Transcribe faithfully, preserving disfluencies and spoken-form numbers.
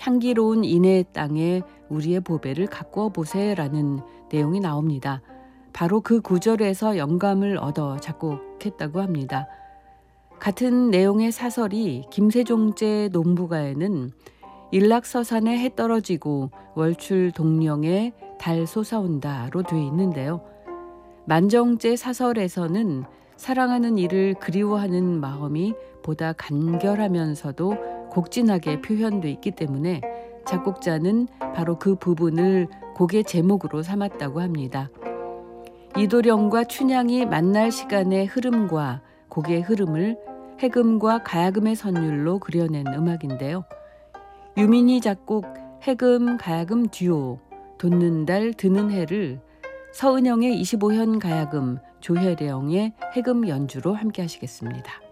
향기로운 인해의 땅에 우리의 보배를 가꾸어 보세라는 내용이 나옵니다. 바로 그 구절에서 영감을 얻어 작곡했다고 합니다. 같은 내용의 사설이 김세종제 논부가에는 일락서산에 해 떨어지고 월출 동령에 달 솟아온다로 되어 있는데요. 만정제 사설에서는 사랑하는 이를 그리워하는 마음이 보다 간결하면서도 곡진하게 표현돼 있기 때문에 작곡자는 바로 그 부분을 곡의 제목으로 삼았다고 합니다. 이도령과 춘향이 만날 시간의 흐름과 곡의 흐름을 해금과 가야금의 선율로 그려낸 음악인데요. 유민희 작곡 해금 가야금 듀오 돋는 달 드는 해를 서은영의 이십오 현 가야금, 조혜령의 해금 연주로 함께 하시겠습니다.